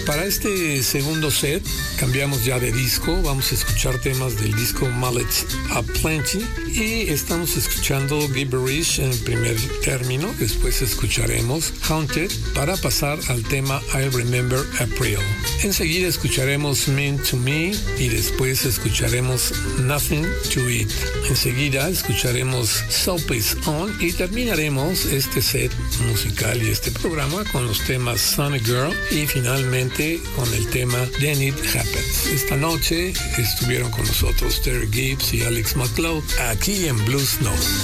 Para este segundo set cambiamos ya de disco, vamos a escuchar temas del disco Mullets Aplenty y estamos escuchando Gibberish en el primer término, después escucharemos Haunted para pasar al tema I Remember April. Enseguida escucharemos Mean to Me y después escucharemos Nothing to Eat. Enseguida escucharemos Soap is On y terminaremos este set musical y este programa con los temas Sunny Girl y finalmente con el tema Then It Happens. Esta noche estuvieron con nosotros Terry Gibbs y Alex McLeod aquí en Blues Note.